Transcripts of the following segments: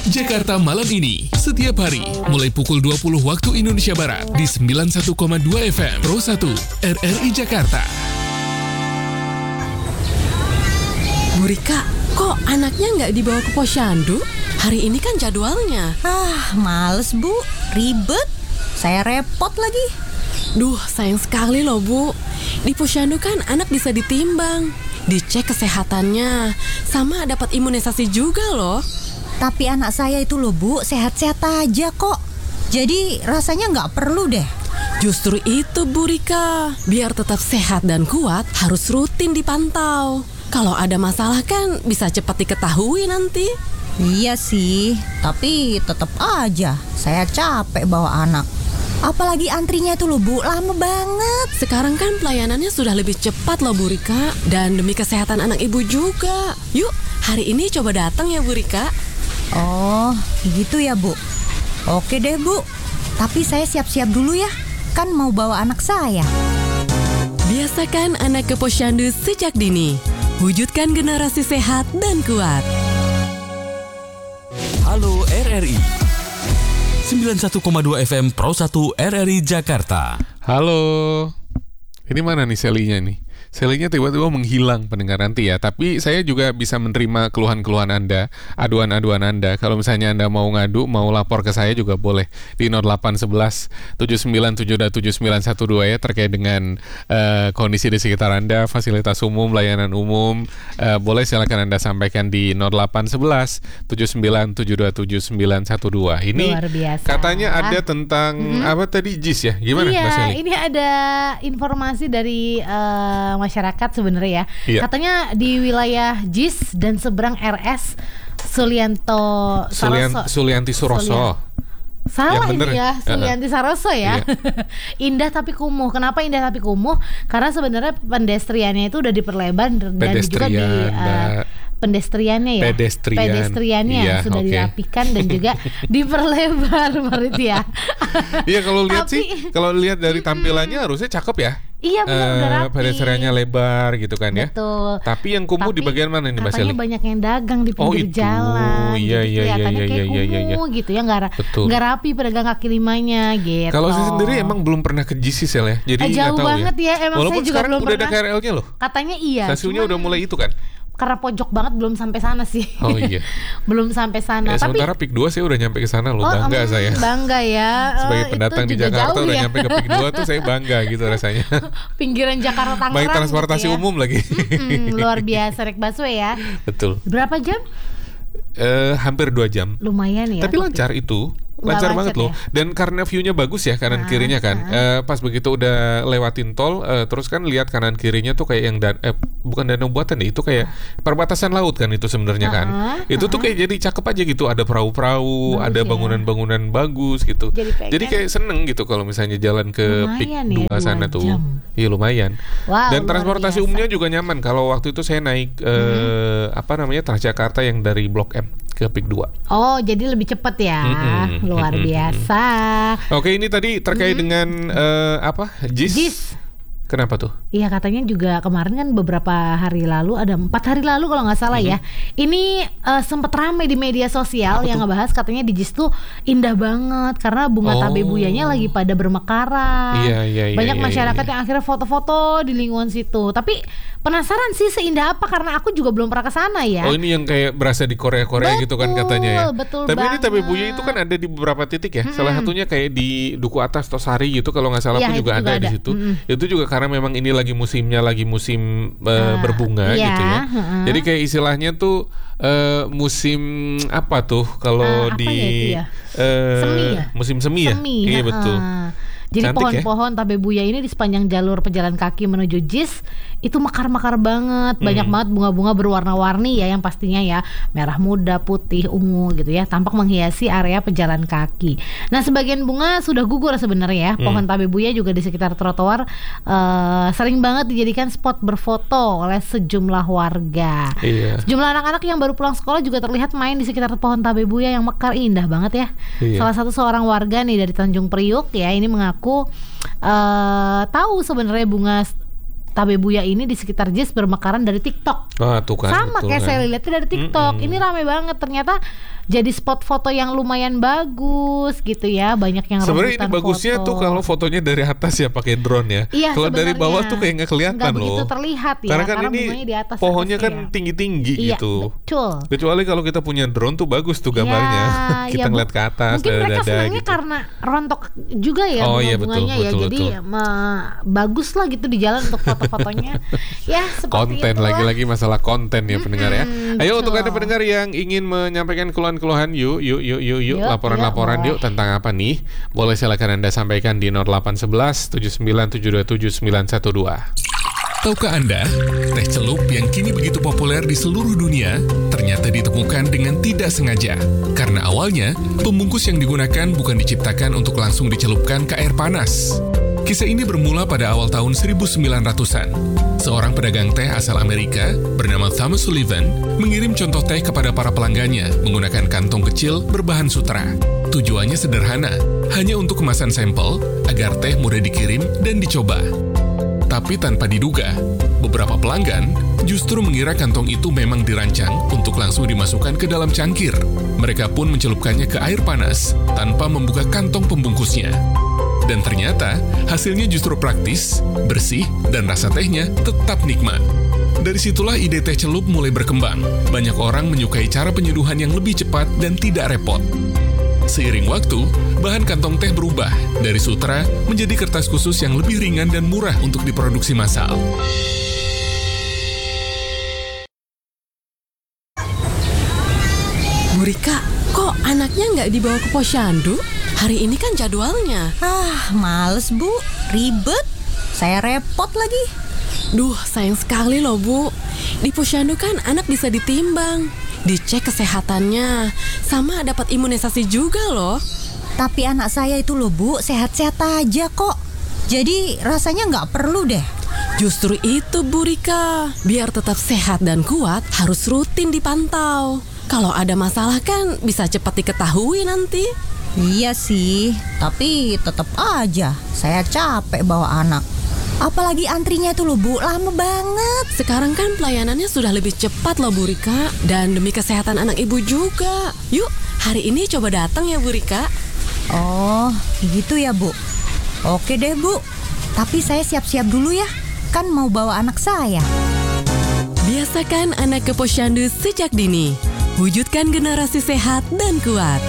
Jakarta Malam ini, setiap hari, mulai pukul 20 waktu Indonesia Barat, di 91,2 FM Pro 1 RRI Jakarta. Bu Rika, kok anaknya nggak dibawa ke posyandu? Hari ini kan jadwalnya. Males Bu, ribet. Saya repot lagi. Duh, sayang sekali loh Bu. Di posyandu kan anak bisa ditimbang, dicek kesehatannya, sama dapat imunisasi juga loh. Tapi anak saya itu loh Bu, sehat-sehat aja kok. Jadi rasanya nggak perlu deh. Justru itu Bu Rika, biar tetap sehat dan kuat harus rutin dipantau. Kalau ada masalah kan bisa cepat diketahui nanti. Iya sih, tapi tetap aja saya capek bawa anak. Apalagi antrinya itu loh Bu, lama banget. Sekarang kan pelayanannya sudah lebih cepat loh Bu Rika. Dan demi kesehatan anak ibu juga. Yuk, hari ini coba datang ya Bu Rika. Oh, gitu ya Bu. Oke deh Bu, tapi saya siap-siap dulu ya. Kan mau bawa anak saya. Biasakan anak ke posyandu sejak dini. Wujudkan generasi sehat dan kuat. Halo RRI 91,2 FM Pro 1 RRI Jakarta. Halo. Ini mana nih Selinya nih? Selinya tiba-tiba menghilang pendengar nanti ya. Tapi saya juga bisa menerima keluhan-keluhan Anda, aduan-aduan Anda. Kalau misalnya Anda mau ngadu, mau lapor ke saya juga boleh di 0811 79727912 ya, terkait dengan kondisi di sekitar Anda, fasilitas umum, layanan umum. Boleh silakan Anda sampaikan di 0811 79727912. Ini luar biasa. Katanya ada tentang apa tadi, JIS ya? Gimana Mbak Seli? Ini ada informasi dari masyarakat sebenarnya ya. Iya. Katanya di wilayah JIS dan seberang RS Sulianti Suroso. Salah bener, ini ya, Sulianti Saroso ya. Iya. Indah tapi kumuh. Kenapa indah tapi kumuh? Karena sebenarnya pedestriannya itu udah diperlebar dan juga di pedestriannya Iya, sudah dirapikan dan juga diperlebar berarti ya. Iya, kalau lihat sih, kalau lihat dari tampilannya harusnya cakep ya. Iya benar, udah rapi. Pedestriannya lebar gitu kan ya. Betul. Tapi yang kumuh di bagian mana nih Mbak Seli? Katanya banyak yang dagang di pinggir jalan. Iya. Kumuh gitu ya, nggak rapi pedagang kaki limanya gitu. Kalau saya sendiri emang belum pernah ke JIS sih Sel ya. Jadi nggak jauh tahu banget ya. Emang walaupun saya juga sekarang belum udah pernah. ada KRL-nya loh. Katanya iya. Stasiunnya udah mulai itu kan. Karena pojok banget belum sampai sana sih. Oh iya. Belum sampai sana. Tapi sementara PIK 2 saya udah nyampe ke sana loh, bangga saya. Bangga ya. Sebagai pendatang di Jakarta udah nyampe ke PIK 2 tuh saya bangga gitu rasanya. Pinggiran Jakarta Tangerang. Baik transportasi gitu ya. umum lagi. Luar biasa, naik busway ya. Betul. Berapa jam? Hampir 2 jam. Lumayan ya. Tapi lancar itu. Lancar banget loh. Dan karena view-nya bagus ya kanan kirinya kan. Pas begitu udah lewatin tol, terus kan lihat kanan kirinya tuh kayak yang bukan danau buatan deh, itu kayak perbatasan laut kan itu sebenarnya kan. Itu tuh kayak jadi cakep aja gitu, ada perahu-perahu, ada bangunan-bangunan bagus gitu. Jadi kayak seneng gitu kalau misalnya jalan ke PIK 2 sana tuh. Iya lumayan. Wow, dan transportasi umumnya juga nyaman. Kalau waktu itu saya naik Transjakarta yang dari Blok M ke PIK 2. Oh, jadi lebih cepat ya. Luar biasa. Oke, ini tadi terkait dengan JIS. Kenapa tuh? Iya, katanya juga kemarin kan beberapa hari lalu, ada 4 hari lalu kalau nggak salah ya. Ini sempat ramai di media sosial yang ngebahas katanya di JIS tuh indah banget karena bunga tabebuyanya lagi pada bermekaran. Iya, banyak masyarakat yang akhirnya foto-foto di lingkungan situ. Tapi penasaran sih seindah apa, karena aku juga belum pernah ke sana ya. Oh, ini yang kayak berasa di Korea-Korea gitu kan katanya ya. Betul. Tapi ini tabebuya itu kan ada di beberapa titik ya. Salah satunya kayak di Duku Atas Tosari gitu kalau nggak salah pun juga ada di situ. Itu juga karena memang ini lagi musim berbunga gitu ya. Jadi kayak istilahnya tuh musim apa tuh kalau di semi ya? Musim semi ya? Iya betul. Jadi cantik pohon-pohon tabebuya ini di sepanjang jalur pejalan kaki menuju JIS itu mekar-mekar banget. Banyak banget bunga-bunga berwarna-warni ya, yang pastinya ya merah muda, putih, ungu gitu ya, tampak menghiasi area pejalan kaki. Nah, sebagian bunga sudah gugur sebenarnya ya. Pohon tabebuya juga di sekitar trotoar sering banget dijadikan spot berfoto oleh sejumlah warga. Sejumlah anak-anak yang baru pulang sekolah juga terlihat main di sekitar pohon tabebuya yang mekar. Indah banget ya. Salah satu seorang warga nih dari Tanjung Priuk ya, ini mengaku tahu sebenarnya bunga tabebuya ini di sekitar JIS bermekaran dari TikTok. Tuh kan, sama kayak saya lihat dari TikTok. Ini ramai banget, ternyata jadi spot foto yang lumayan bagus gitu ya, banyak yang sebenarnya ini bagusnya foto. tuh kalau fotonya dari atas ya pakai drone ya. Iya, kalau dari bawah tuh kayak nggak kelihatan nggak loh. begitu terlihat ya, karena kan ini bunganya di atas pohonnya kan ya. tinggi-tinggi Iya, gitu. betul. Kecuali kalau kita punya drone tuh bagus tuh gambarnya. Kita ngeliat ke atas, mungkin mereka senangnya gitu. karena rontok juga ya bunga-bunganya ya. betul, Jadi bagus lah gitu di jalan untuk foto-fotonya. Ya seperti konten itulah. lagi-lagi masalah konten ya pendengar ya. Ayo betul. untuk Anda pendengar yang ingin menyampaikan keluhan-keluhan, yuk laporan-laporan boleh. yuk tentang apa nih? Boleh silakan Anda sampaikan di 0811 79 727 912. Tahukah Anda, teh celup yang kini begitu populer di seluruh dunia ternyata ditemukan dengan tidak sengaja. Karena awalnya, pembungkus yang digunakan bukan diciptakan untuk langsung dicelupkan ke air panas. Kisah ini bermula pada awal tahun 1900-an. Seorang pedagang teh asal Amerika bernama Thomas Sullivan mengirim contoh teh kepada para pelanggannya menggunakan kantong kecil berbahan sutra. Tujuannya sederhana, hanya untuk kemasan sampel agar teh mudah dikirim dan dicoba. Tapi tanpa diduga, beberapa pelanggan justru mengira kantong itu memang dirancang untuk langsung dimasukkan ke dalam cangkir. Mereka pun mencelupkannya ke air panas tanpa membuka kantong pembungkusnya. Dan ternyata, hasilnya justru praktis, bersih, dan rasa tehnya tetap nikmat. Dari situlah ide teh celup mulai berkembang. Banyak orang menyukai cara penyeduhan yang lebih cepat dan tidak repot. Seiring waktu, bahan kantong teh berubah dari sutra menjadi kertas khusus yang lebih ringan dan murah untuk diproduksi massal. Bu Rika, kok anaknya nggak dibawa ke posyandu? Hari ini kan jadwalnya. Males Bu, ribet. Saya repot lagi. Duh, sayang sekali loh Bu. Di posyandu kan anak bisa ditimbang, dicek kesehatannya, sama dapat imunisasi juga loh. Tapi anak saya itu loh Bu, sehat-sehat aja kok. Jadi rasanya nggak perlu deh. Justru itu Bu Rika, biar tetap sehat dan kuat harus rutin dipantau. Kalau ada masalah kan bisa cepat diketahui nanti. Iya sih, tapi tetap aja saya capek bawa anak. Apalagi antrinya itu loh Bu, lama banget. Sekarang kan pelayanannya sudah lebih cepat loh Bu Rika. Dan demi kesehatan anak ibu juga. Yuk, hari ini coba datang ya Bu Rika. Oh, gitu ya Bu. Oke deh Bu, tapi saya siap-siap dulu ya. Kan mau bawa anak saya. Biasakan anak ke posyandu sejak dini. Wujudkan generasi sehat dan kuat.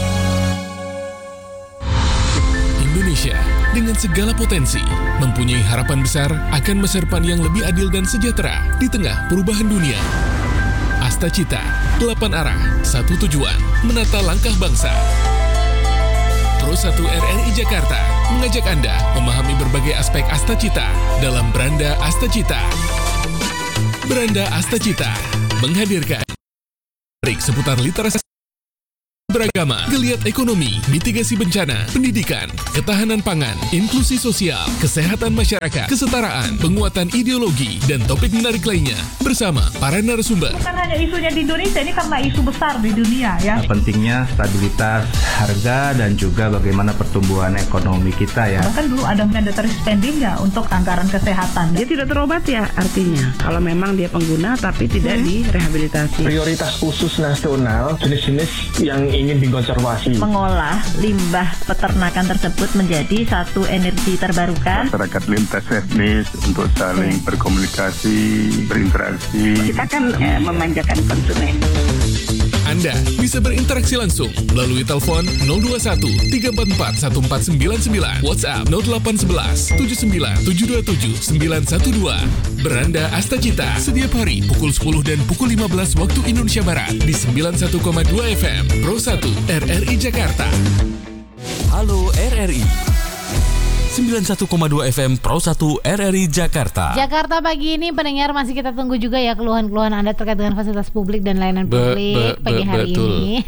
Indonesia dengan segala potensi mempunyai harapan besar akan masa depan yang lebih adil dan sejahtera di tengah perubahan dunia. Asta Cita, 8 arah, 1 tujuan, menata langkah bangsa. Pro 1 RRI Jakarta mengajak Anda memahami berbagai aspek Asta Cita dalam Beranda Asta Cita. Beranda Asta Cita menghadirkan seputar literasi beragama, geliat ekonomi, mitigasi bencana, pendidikan, ketahanan pangan, inklusi sosial, kesehatan masyarakat, kesetaraan, penguatan ideologi, dan topik menarik lainnya bersama para narasumber. Bukan hanya isunya di Indonesia, ini karena isu besar di dunia ya. Pentingnya stabilitas harga dan juga bagaimana pertumbuhan ekonomi kita ya. Bahkan dulu ada mandatory spending ya untuk anggaran kesehatan. Dia tidak terobat ya artinya. Kalau memang dia pengguna tapi tidak direhabilitasi. Prioritas khusus nasional jenis-jenis yang ingin dikonservasi. Mengolah limbah peternakan tersebut menjadi satu energi terbarukan. Masyarakat lintas etnis untuk saling berkomunikasi, berinteraksi. Kita kan memanjakan konsumen. Anda bisa berinteraksi langsung melalui telepon 021 344 1499, WhatsApp 0811 79 727 912. Beranda Asta Cita setiap hari pukul 10 dan pukul 15 waktu Indonesia Barat di 91,2 FM Pro 1 RRI Jakarta. Halo RRI 91,2 FM Pro 1 RRI Jakarta. Jakarta pagi ini pendengar masih kita tunggu juga ya keluhan-keluhan Anda terkait dengan fasilitas publik dan layanan publik pagi hari ini.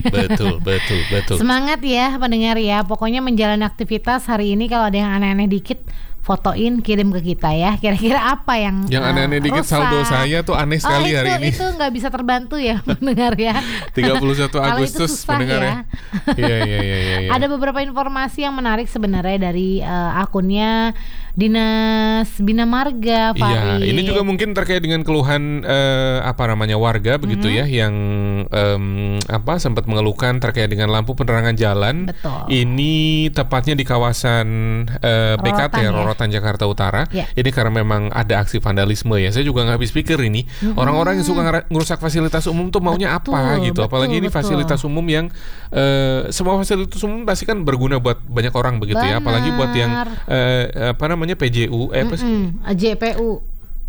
Betul. Semangat ya pendengar ya. Pokoknya menjalani aktivitas hari ini kalau ada yang aneh-aneh dikit fotoin, kirim ke kita ya. Kira-kira apa yang aneh-aneh dikit, rusak. saldo saya tuh aneh sekali hari ini. Itu nggak bisa terbantu ya mendengar ya. 31 Agustus mendengar ya. Iya. Ada beberapa informasi yang menarik sebenarnya dari akunnya Dinas Bina Marga, Farid. Iya, ini juga mungkin terkait dengan keluhan warga begitu ya, yang sempat mengeluhkan terkait dengan lampu penerangan jalan. Betul. Ini tepatnya di kawasan BKT Rorotan Jakarta Utara. Ini karena memang ada aksi vandalisme ya. Saya juga nggak habis pikir ini orang-orang yang suka ngerusak fasilitas umum tuh maunya apa gitu. Apalagi ini fasilitas umum yang semua fasilitas umum pasti kan berguna buat banyak orang begitu ya. Apalagi buat yang PJU, JPU.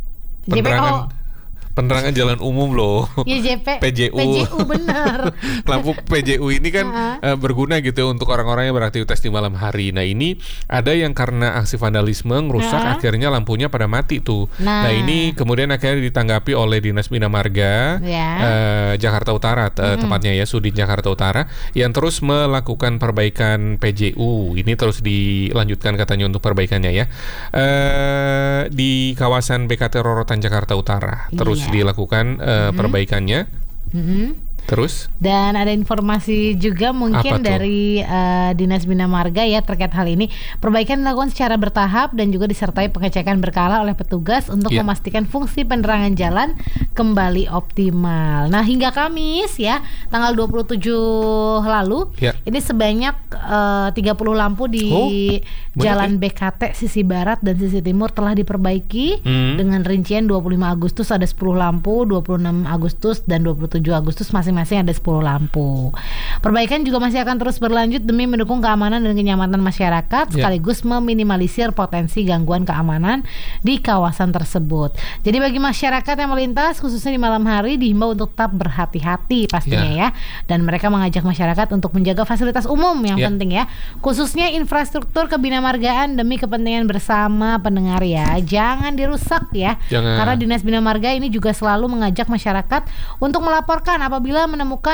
Penerangan jalan umum loh. Ya, PJU benar. Lampu PJU ini kan berguna gitu untuk orang-orang yang beraktivitas di malam hari. Nah ini ada yang karena aksi vandalisme ngerusak, akhirnya lampunya pada mati tuh. Nah ini kemudian akhirnya ditanggapi oleh Dinas Bina Marga Jakarta Utara, tepatnya ya Sudin Jakarta Utara, yang terus melakukan perbaikan PJU. Ini terus dilanjutkan katanya untuk perbaikannya ya, di kawasan BKT Rorotan Jakarta Utara. Terus dilakukan perbaikannya. Terus? Dan ada informasi juga mungkin dari Dinas Bina Marga ya terkait hal ini. Perbaikan dilakukan secara bertahap dan juga disertai pengecekan berkala oleh petugas untuk memastikan fungsi penerangan jalan kembali optimal. Nah hingga Kamis ya tanggal 27 lalu ini sebanyak 30 lampu di Jalan BKT sisi barat dan sisi timur telah diperbaiki dengan rincian 25 Agustus ada 10 lampu, 26 Agustus dan 27 Agustus masing-masing ada 10 lampu. Perbaikan juga masih akan terus berlanjut demi mendukung keamanan dan kenyamanan masyarakat sekaligus meminimalisir potensi gangguan keamanan di kawasan tersebut. Jadi bagi masyarakat yang melintas khususnya di malam hari dihimbau untuk tetap berhati-hati pastinya ya. Dan mereka mengajak masyarakat untuk menjaga fasilitas umum yang penting ya. Khususnya infrastruktur kebinamargaan demi kepentingan bersama pendengar ya. Jangan dirusak ya. Karena Dinas Bina Marga ini juga selalu mengajak masyarakat untuk melaporkan apabila menemukan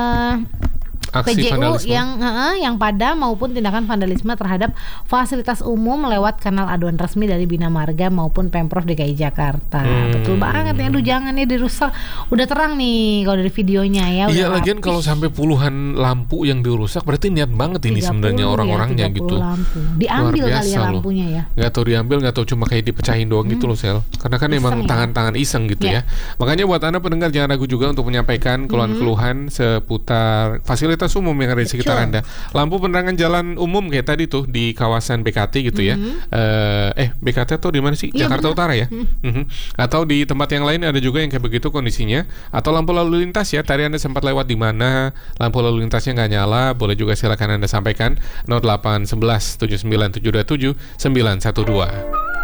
PJU yang padam maupun tindakan vandalisme terhadap fasilitas umum lewat kanal aduan resmi dari Bina Marga maupun Pemprov DKI Jakarta. Betul banget ya, jangan nih dirusak. Udah terang nih kalau dari videonya ya. Iya, lagian kalau sampai puluhan lampu yang dirusak berarti niat banget ini sebenarnya orang-orangnya gitu. Lampu. Diambil kali ya lampunya ya. Gak tau diambil, gak tau cuma kayak dipecahin doang gitu loh Sel. Karena kan emang tangan-tangan iseng gitu ya. Makanya buat Anda pendengar jangan ragu juga untuk menyampaikan keluhan-keluhan seputar fasilitas umum yang ada di sekitar Anda. Lampu penerangan jalan umum kayak tadi tuh di kawasan BKT gitu ya. BKT tuh di mana sih? Jakarta Utara ya. Atau di tempat yang lain ada juga yang kayak begitu kondisinya. Atau lampu lalu lintas ya. Tadi Anda sempat lewat di mana? Lampu lalu lintasnya nggak nyala, boleh juga silakan Anda sampaikan 0811 79 727 912.